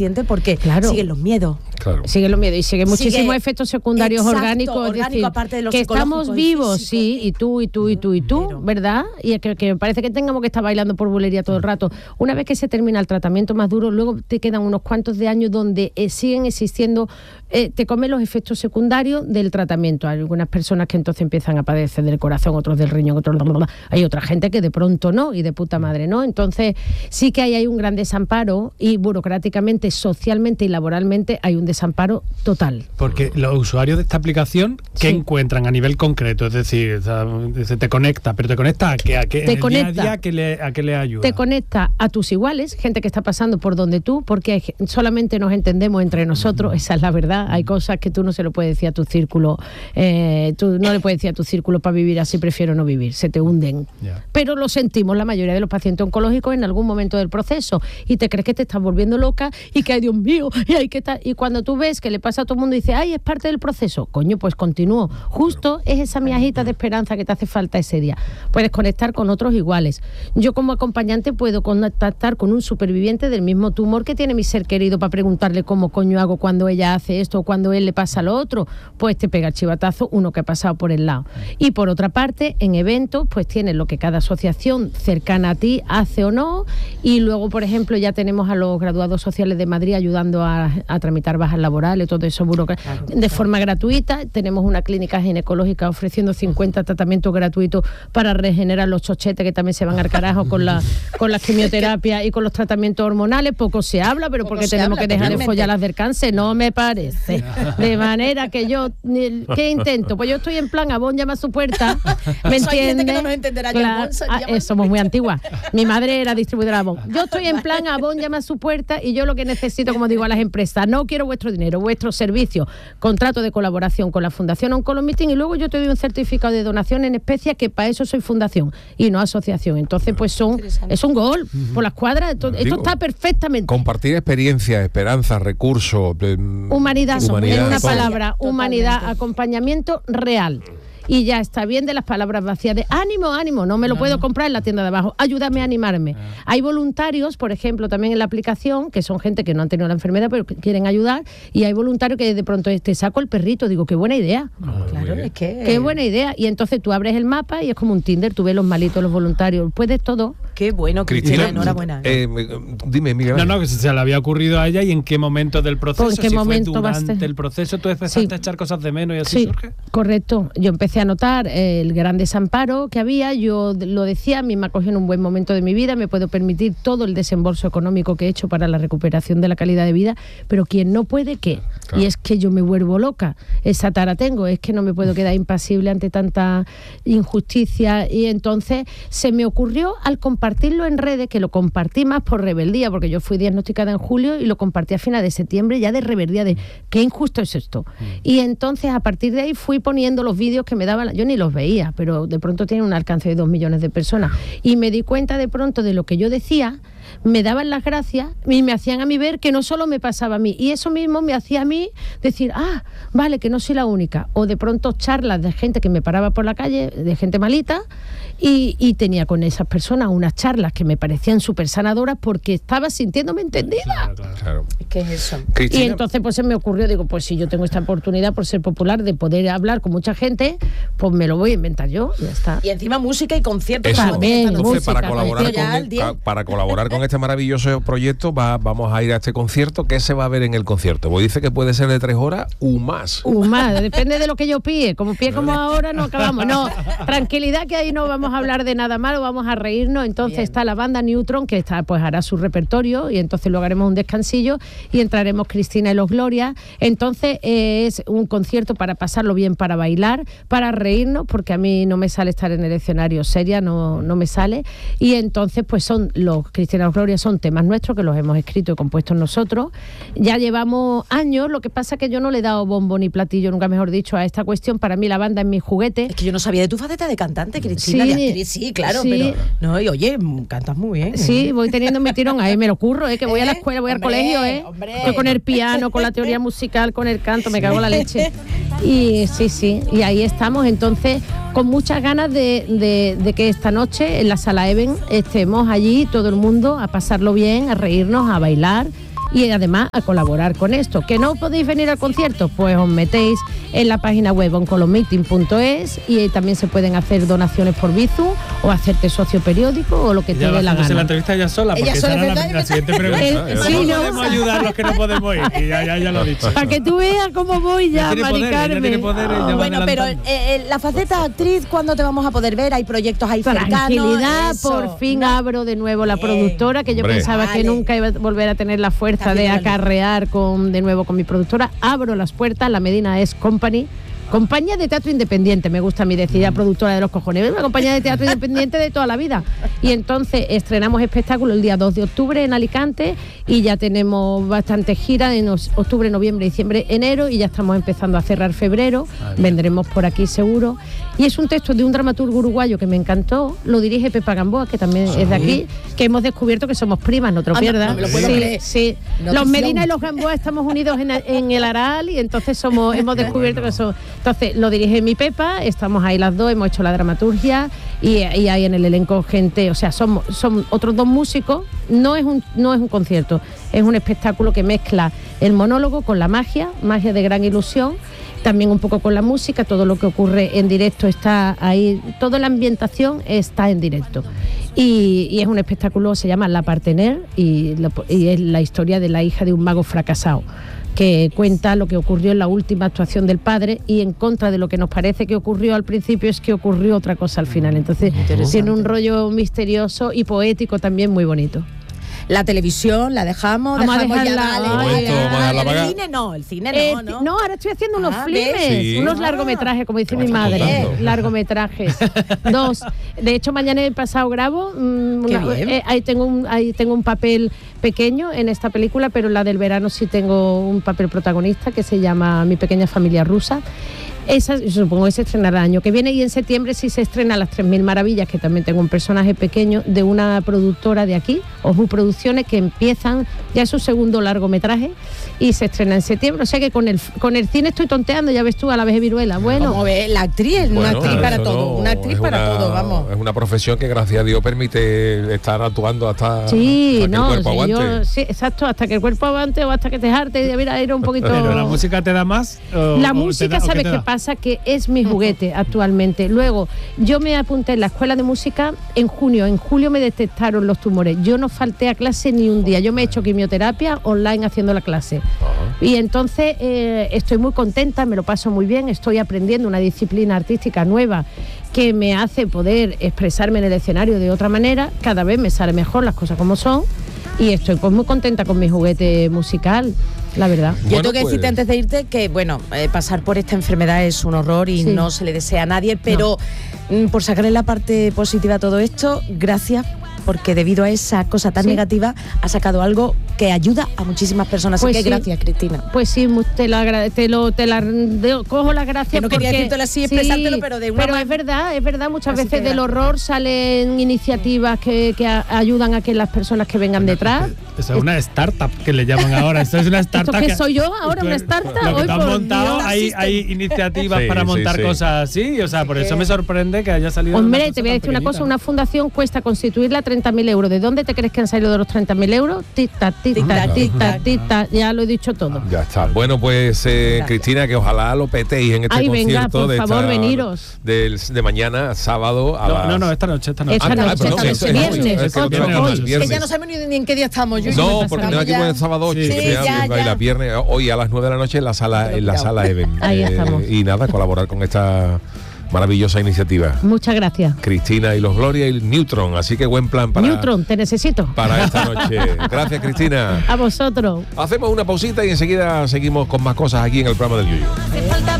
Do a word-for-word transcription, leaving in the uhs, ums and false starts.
consciente porque claro. siguen los miedos. Claro. Siguen los miedos y siguen muchísimos Sigue, efectos secundarios exacto, orgánicos. orgánico, es decir, aparte de los que estamos vivos, sí, y tú, y tú, y tú, y tú, Pero, ¿verdad? Y que, que parece que tengamos que estar bailando por bulería todo el rato. Una vez que se termina el tratamiento más duro, luego te quedan unos cuantos de años donde eh, siguen existiendo, eh, te comen los efectos secundarios del tratamiento. Hay algunas personas que entonces empiezan a padecer del corazón, otros del riñón, otros... Bla, bla, bla. Hay otra gente que de pronto no, y de puta madre no. Entonces sí que hay, hay un gran desamparo y burocráticamente, socialmente y laboralmente hay un desamparo total. Porque los usuarios de esta aplicación, ¿qué sí. encuentran a nivel concreto? Es decir, se te conecta, pero ¿te conecta a qué? ¿A qué? Te en conecta, el día a día, ¿a qué le, a qué le ayuda? Te conecta a tus iguales, gente que está pasando por donde tú, porque hay, solamente nos entendemos entre nosotros, esa es la verdad. Hay cosas que tú no se lo puedes decir a tu círculo, eh, tú no le puedes decir a tu círculo para vivir así, prefiero no vivir, se te hunden. Yeah. Pero lo sentimos la mayoría de los pacientes oncológicos en algún momento del proceso y te crees que te estás volviendo loca y que, ay Dios mío, y hay que estar... Y cuando tú ves que le pasa a todo el mundo y dices, ay, es parte del proceso, coño, pues continúo. Justo es esa miajita de esperanza que te hace falta ese día. Puedes conectar con otros iguales. Yo como acompañante puedo contactar con un superviviente del mismo tumor que tiene mi ser querido para preguntarle cómo coño hago cuando ella hace esto o cuando él le pasa lo otro. Pues te pega el chivatazo uno que ha pasado por el lado. Y por otra parte, en eventos, pues tienes lo que cada asociación cercana a ti hace o no. Y luego, por ejemplo, ya tenemos a los graduados sociales de Madrid ayudando a, a tramitar bajas laborales, todo eso burocrático, de forma gratuita. Tenemos una clínica ginecológica ofreciendo cincuenta tratamientos gratuitos para regenerar los chochetes que también se van al carajo con la con las quimioterapias y con los tratamientos hormonales. Poco se habla, pero porque tenemos habla, que dejar de follar las del cáncer, no me parece. De manera que yo, ¿qué intento? Pues yo estoy en plan, Avon llama a su puerta, ¿me entiendes? Que no nos entenderá claro, Avon, ah, eh, somos muy antiguas. Mi madre era distribuidora Avon. Yo estoy en plan, Avon llama a su puerta y yo lo que necesito, como digo a las empresas, no quiero vuestro dinero, vuestro servicio, contrato de colaboración con la Fundación Oncolomeeting y luego yo te doy un certificado de donación en especie que para eso soy fundación y no asociación. Entonces, pues son es un gol uh-huh. por las cuadras. Esto, esto está perfectamente. Compartir experiencia, esperanza, recursos, eh, humanidad, humanidad, en una todo. palabra, humanidad, totalmente. Acompañamiento real. Y ya está bien de las palabras vacías de ánimo, ánimo, no me lo no, puedo no. comprar en la tienda de abajo, ayúdame a animarme. Ah. Hay voluntarios, por ejemplo, también en la aplicación, que son gente que no han tenido la enfermedad pero que quieren ayudar, y hay voluntarios que de pronto te saco el perrito, digo, qué buena idea. Oh, claro, es que... Qué buena idea. Y entonces tú abres el mapa y es como un Tinder, tú ves los malitos, los voluntarios, puedes todo. Qué bueno, Cristina, enhorabuena. Eh, dime, Miguel. No, no, que se le había ocurrido a ella y en qué momento del proceso, ¿En qué si momento fue durante el proceso, tú empezaste sí. a echar cosas de menos y así sí, surge. Correcto. Yo empecé a notar eh, el gran desamparo que había, yo lo decía, a mí me acogió en un buen momento de mi vida, me puedo permitir todo el desembolso económico que he hecho para la recuperación de la calidad de vida, pero quien no puede, ¿qué? Claro. Y es que yo me vuelvo loca, esa tara tengo, es que no me puedo quedar impasible ante tanta injusticia y entonces se me ocurrió al compartirlo en redes, que lo compartí más por rebeldía, porque yo fui diagnosticada en julio y lo compartí a finales de septiembre ya de rebeldía, de qué injusto es esto. Mm. Y entonces a partir de ahí fui poniendo los vídeos que me daban, yo ni los veía, pero de pronto tiene un alcance de dos millones de personas. Y me di cuenta de pronto de lo que yo decía, me daban las gracias y me hacían a mí ver que no solo me pasaba a mí. Y eso mismo me hacía a mí decir, ah, vale, que no soy la única. O de pronto charlas de gente que me paraba por la calle, de gente malita, y, y tenía con esas personas unas charlas que me parecían súper sanadoras porque estaba sintiéndome entendida. Claro, claro, claro. ¿Qué es eso? Cristina. Y entonces pues se me ocurrió, digo, pues si yo tengo esta oportunidad por ser popular de poder hablar con mucha gente, pues me lo voy a inventar yo, ya está. Y encima música y conciertos. Eso, también, entonces música, para colaborar con, el, para colaborar con este maravilloso proyecto va, vamos a ir a este concierto. ¿Qué se va a ver en el concierto? Pues dice que puede ser de tres horas u más. U más, depende de lo que yo pille. Como pille como ahora no acabamos. No, tranquilidad que ahí no vamos a hablar de nada malo, vamos a reírnos. Entonces Bien. Está la banda Neutron que está, pues hará su repertorio y entonces luego haremos un descansillo y entraremos Cristina y los Gloria. Entonces eh, es un concierto para pasarlo bien, para bailar, para reírnos, porque a mí no me sale estar en el escenario seria, no, no me sale. Y entonces pues son los Cristina y los Gloria son temas nuestros que los hemos escrito y compuesto nosotros. Ya llevamos años, lo que pasa es que yo no le he dado bombo ni platillo, nunca mejor dicho, a esta cuestión. Para mí la banda es mi juguete. Es que yo no sabía de tu faceta de cantante, Cristina, sí, de actriz, sí, claro, sí. pero no, y oye, cantas muy bien. ¿eh? Sí, voy teniendo mi tirón, ahí me lo curro, ¿eh? Que voy ¿Eh? a la escuela, voy hombre, al colegio, ¿eh? Hombre. Estoy con el piano, con la teoría musical, con el canto, me cago en la leche. Y sí, sí, y ahí estamos, entonces, con muchas ganas de, de, de que esta noche en la Sala Even estemos allí, todo el mundo, a pasarlo bien, a reírnos, a bailar y además a colaborar con esto. ¿Que no podéis venir al concierto? Pues os metéis en la página web oncolomeeting punto es y también se pueden hacer donaciones por Bizum o hacerte socio periódico o lo que te Ya va dé la haciéndose la gana. entrevista ella sola, porque Ella esa sola, era la, ¿verdad? la siguiente pregunta. Eh, ¿Cómo sí, ¿no? podemos ayudar a los que no podemos ir? Y ya, ya, ya lo he dicho. Para que tú veas cómo voy ya, Ya tiene Mari poderes, ya Carmen. tiene poderes, ya va Bueno, pero adelantando. eh, eh, la faceta actriz, ¿cuándo te vamos a poder ver? Hay proyectos ahí cercanos. Tranquilidad, eso. por fin No. abro de nuevo la Bien. productora, que yo Hombre. pensaba Vale. que nunca iba a volver a tener la fuerza Está de bien, vale. acarrear con, de nuevo con mi productora. Abro las puertas, la Medina es Company. Compañía de teatro independiente, me gusta a mí decir, ya productora de los cojones, una compañía de teatro independiente de toda la vida. Y entonces estrenamos espectáculo el día dos de octubre en Alicante y ya tenemos bastante gira en os- octubre, noviembre, diciembre, enero y ya estamos empezando a cerrar febrero, Ah, bien. vendremos por aquí seguro. Y es un texto de un dramaturgo uruguayo que me encantó, lo dirige Pepa Gamboa, que también es de aquí, que hemos descubierto que somos primas, no te lo Anda, pierdas. no me lo puedo sí, creer. sí. Notición. Los Medina y los Gamboa estamos unidos en, en el Aral y entonces somos hemos descubierto que somos... Entonces, lo dirige mi Pepa, estamos ahí las dos, hemos hecho la dramaturgia y, y hay en el elenco gente, o sea, son, son otros dos músicos, no es, un, no es un concierto, es un espectáculo que mezcla el monólogo con la magia, magia de gran ilusión, también un poco con la música, todo lo que ocurre en directo está ahí, toda la ambientación está en directo. Y, y es un espectáculo, se llama La Partener y, lo- y es la historia de la hija de un mago fracasado, que cuenta lo que ocurrió en la última actuación del padre y en contra de lo que nos parece que ocurrió al principio es que ocurrió otra cosa al final. Entonces tiene un rollo misterioso y poético también muy bonito. La televisión la dejamos, Vamos a dejamos ya, dejarla, dale, ay, dale, Momento, vamos a dale. dejarla apagar. El cine no, el cine Eh, no, ¿no? no, ahora estoy haciendo unos Ah, filmes, ¿ves? Sí. unos Ah. largometrajes, como dice ¿Qué mi me estás madre, contando? largometrajes, dos. De hecho, mañana he pasado grabo, mm, Qué una- bien. eh, ahí tengo un, ahí tengo un papel pequeño en esta película, pero en la del verano sí tengo un papel protagonista que se llama Mi pequeña familia rusa. Esa supongo que se estrenará el año que viene y en septiembre sí se estrena Las tres mil maravillas, que también tengo un personaje pequeño de una productora de aquí, Oju Producciones, que empiezan ya su segundo largometraje y se estrena en septiembre. O sea que con el con el cine estoy tonteando, ya ves tú, a la vez de viruela. Bueno, Como ves, la actriz es una Bueno, actriz para eso todo, no- una actriz es para una- todo, vamos. Es una profesión que gracias a Dios permite estar actuando hasta, sí, hasta que no, el cuerpo sí, yo- aguante. sí, exacto, hasta que el cuerpo aguante o hasta que te jarte, ya mira, era un poquito... Pero la música te da más. o- La o te música, da- o ¿sabes te qué da? pasa? Que es mi juguete actualmente. Luego, yo me apunté en la escuela de música en junio. En julio me detectaron los tumores. Yo no falté a clase ni un día. Yo me he hecho quimioterapia online haciendo la clase. Y entonces eh, estoy muy contenta, me lo paso muy bien. Estoy aprendiendo una disciplina artística nueva que me hace poder expresarme en el escenario de otra manera. Cada vez me sale mejor las cosas como son. Y estoy pues muy contenta con mi juguete musical, la verdad. Yo Bueno, tengo que pues- decirte antes de irte que, bueno, eh, pasar por esta enfermedad es un horror y Sí. no se le desea a nadie, pero mm, por sacarle la parte positiva a todo esto, gracias, porque debido a esa cosa tan Sí. negativa ha sacado algo que ayuda a muchísimas personas. Pues Así que sí. gracias, Cristina. Pues sí, mu- te lo, agra- te lo te la de- cojo las gracias. Que no quería porque- decírtelo así, expresártelo, pero de una Pero man- es verdad, es verdad, muchas Así veces que del gracias. horror salen iniciativas que, que a- ayudan a que las personas que vengan detrás. Eso es una startup que le llaman ahora. Esto es una startup. qué que- soy yo ahora, Tú- una startup? Lo que Hoy, tú has por montado, Dios. hay, hay iniciativas Sí, para sí, montar sí. cosas así. O sea, por eso me sorprende que haya salido. una Hombre, cosa te voy a tan decir una cosa, pequeñita. una fundación cuesta constituirla treinta mil euros. ¿De dónde te crees que han salido de los treinta mil euros? Tita, tita, Tic-tac, tita, tic-tac. tita, ya lo he dicho todo. Ya está. Bueno, pues eh, Gracias. Cristina, que ojalá lo petéis en este Ay, venga, concierto por de, favor, esta- veniros. del- de mañana, sábado a No, las... no, no, esta noche, esta noche. Esta Ah, noche, perdón, esta eso noche, es hoy. viernes, Es que lo ocho, tengo que hoy. hablar, Que viernes. ya no sabemos ni, ni en qué día estamos. Yo, No, yo porque me tengo aquí pasa con el ya. sábado ocho, Sí, que ya, ya, ya. la viernes, hoy a las nueve de la noche en la sala, en la Cuidado. sala Even. Ahí estamos. Y nada, colaborar con esta maravillosa iniciativa. Muchas gracias. Cristina y los Gloria y Neutron, así que buen plan para, Neutron, te necesito. para esta noche. Gracias, Cristina. A vosotros. Hacemos una pausita y enseguida seguimos con más cosas aquí en el programa del Yuyu. Hace falta